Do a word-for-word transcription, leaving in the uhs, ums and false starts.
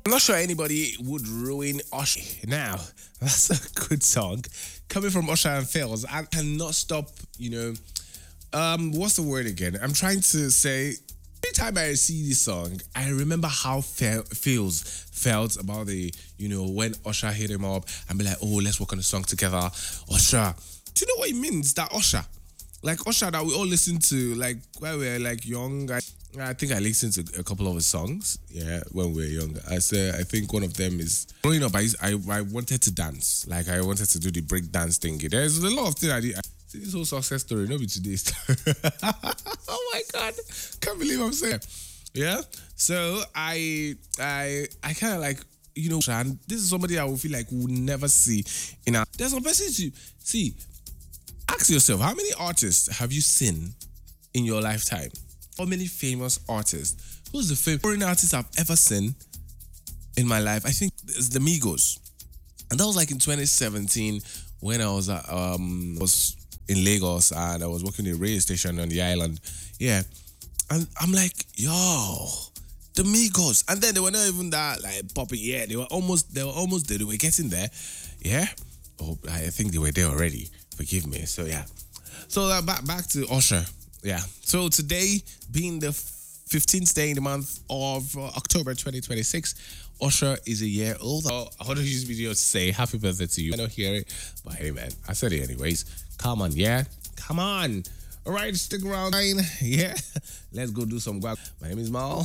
I'm not sure anybody would ruin Usher. Now, that's a good song coming from Usher and Fails. I cannot stop, you know. Um, what's the word again? I'm trying to say. Every time I see this song, I remember how Fe- Feels felt about the, you know, when Usher hit him up and be like, oh, let's work on a song together. Usher. Do you know what it means? That Usher. Like Usher that we all listened to, like, when we were, like, young. I, I think I listened to a couple of his songs, yeah, when we were young. I say, I think one of them is, growing up, I, I, I wanted to dance. Like, I wanted to do the break dance thing. There's a lot of things I did. See this whole success story, not be today's. Oh my God, can't believe I'm saying. Yeah, so I, I, I kind of like, you know, and this is somebody I would feel like we'll never see in a. There's some person to see. Ask yourself, how many artists have you seen in your lifetime? How many famous artists? Who's the favorite foreign artist I've ever seen in my life? I think it's the Migos, and that was like in twenty seventeen when I was uh, um was. in Lagos and I was working in a radio station on the island. Yeah. And I'm like, yo, the Migos. And then they were not even that like popping. Yeah, they were almost they were almost there. They were getting there. Yeah. Oh, I think they were there already. Forgive me. So yeah. So uh, back back to Usher. Yeah. So today being the fifteenth day in the month of uh, October twenty twenty-six, Usher is a year old. Oh, I want to use this video to say happy birthday to you. I don't hear it, but hey man, I said it anyways. Come on, yeah? Come on. All right, stick around. Yeah? Let's go do some guac. My name is Mal.